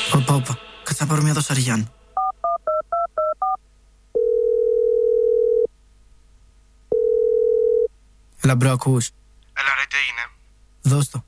Όπα, κάτσε να πάρω μια δοσαριά. Έλα μπρο, ακούς? Έλα ρε, τι έγινε? Δώσ' το.